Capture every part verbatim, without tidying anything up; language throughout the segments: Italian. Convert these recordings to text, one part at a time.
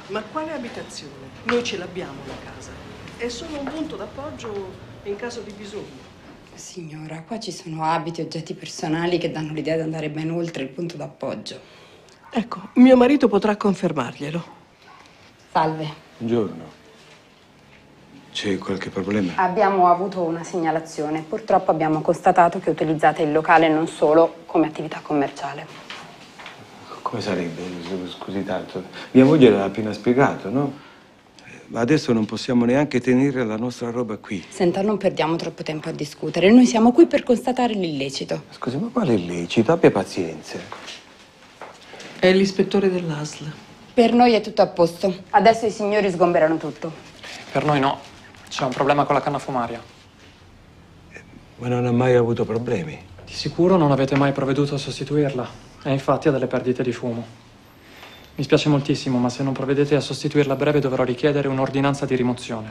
Ma quale abitazione? Noi ce l'abbiamo la casa. È solo un punto d'appoggio in caso di bisogno. Signora, qua ci sono abiti, oggetti personali che danno l'idea di andare ben oltre il punto d'appoggio. Ecco, mio marito potrà confermarglielo. Salve. Buongiorno. C'è qualche problema? Abbiamo avuto una segnalazione. Purtroppo abbiamo constatato che utilizzate il locale non solo come attività commerciale. Come sarebbe? Scusi tanto. Mia moglie l'ha appena spiegato, no? Ma adesso non possiamo neanche tenere la nostra roba qui. Senta, non perdiamo troppo tempo a discutere. Noi siamo qui per constatare l'illecito. Scusi, ma quale illecito? Abbia pazienza. È l'ispettore dell'A S L. Per noi è tutto a posto. Adesso i signori sgomberano tutto. Per noi no. C'è un problema con la canna fumaria. Ma non ha mai avuto problemi? Di sicuro non avete mai provveduto a sostituirla. E infatti ha delle perdite di fumo. Mi spiace moltissimo, ma se non provvedete a sostituirla a breve dovrò richiedere un'ordinanza di rimozione.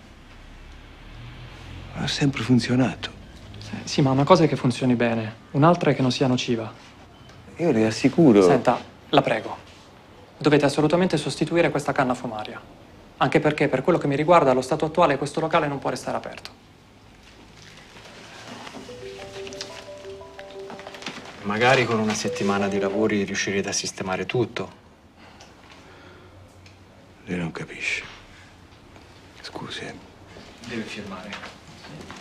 Ha sempre funzionato. Eh, sì, ma una cosa è che funzioni bene, un'altra è che non sia nociva. Io le assicuro... Senta, la prego. Dovete assolutamente sostituire questa canna fumaria. Anche perché, per quello che mi riguarda, allo stato attuale questo locale non può restare aperto. Magari con una settimana di lavori riuscirete a sistemare tutto. Lei non capisce. Scusi. Deve firmare.